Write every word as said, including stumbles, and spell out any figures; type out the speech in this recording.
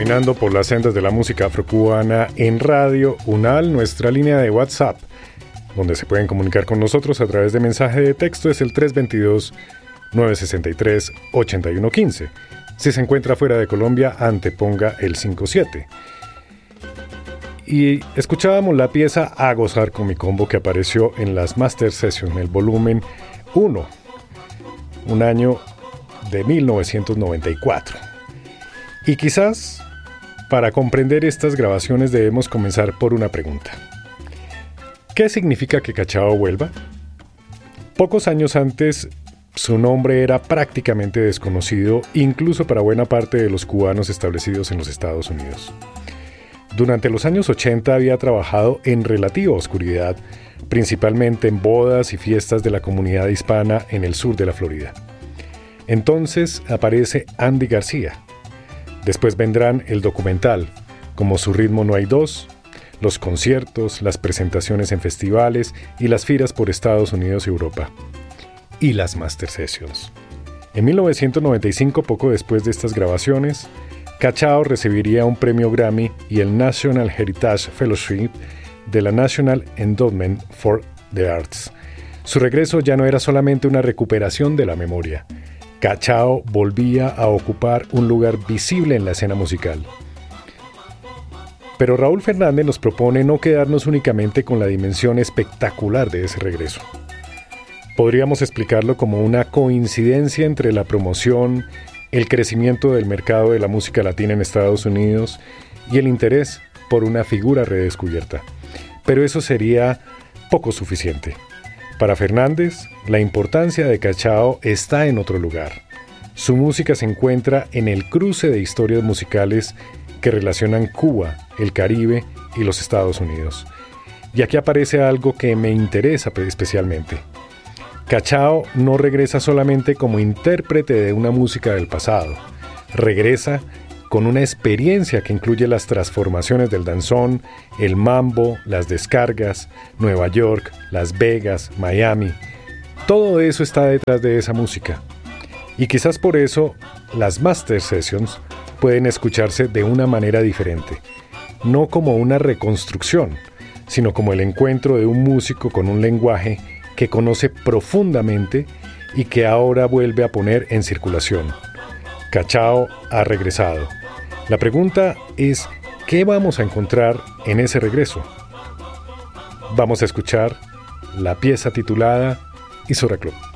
caminando por las sendas de la música afrocubana en Radio Unal. Nuestra línea de WhatsApp, donde se pueden comunicar con nosotros a través de mensaje de texto, es el tres dos dos, nueve seis tres, ocho uno uno cinco. Si se encuentra fuera de Colombia, anteponga el cinco siete. Y escuchábamos la pieza A Gozar con mi combo, que apareció en las Master Sessions, en el volumen uno, un año de mil novecientos noventa y cuatro. Y quizás, para comprender estas grabaciones, debemos comenzar por una pregunta. ¿Qué significa que Cachao vuelva? Pocos años antes, su nombre era prácticamente desconocido, incluso para buena parte de los cubanos establecidos en los Estados Unidos. Durante los años ochenta había trabajado en relativa oscuridad, principalmente en bodas y fiestas de la comunidad hispana en el sur de la Florida. Entonces aparece Andy García. Después vendrán el documental, Como su ritmo no hay dos, los conciertos, las presentaciones en festivales y las giras por Estados Unidos y Europa. Y las Master Sessions. En mil novecientos noventa y cinco, poco después de estas grabaciones, Cachao recibiría un premio Grammy y el National Heritage Fellowship de la National Endowment for the Arts. Su regreso ya no era solamente una recuperación de la memoria. Cachao volvía a ocupar un lugar visible en la escena musical. Pero Raúl Fernández nos propone no quedarnos únicamente con la dimensión espectacular de ese regreso. Podríamos explicarlo como una coincidencia entre la promoción, el crecimiento del mercado de la música latina en Estados Unidos y el interés por una figura redescubierta. Pero eso sería poco suficiente. Para Fernández, la importancia de Cachao está en otro lugar. Su música se encuentra en el cruce de historias musicales que relacionan Cuba, el Caribe y los Estados Unidos. Y aquí aparece algo que me interesa especialmente. Cachao no regresa solamente como intérprete de una música del pasado. Regresa con una experiencia que incluye las transformaciones del danzón, el mambo, las descargas, Nueva York, Las Vegas, Miami. Todo eso está detrás de esa música. Y quizás por eso las Master Sessions pueden escucharse de una manera diferente. No como una reconstrucción, sino como el encuentro de un músico con un lenguaje que conoce profundamente y que ahora vuelve a poner en circulación. Cachao ha regresado. La pregunta es, ¿qué vamos a encontrar en ese regreso? Vamos a escuchar la pieza titulada Isora Club.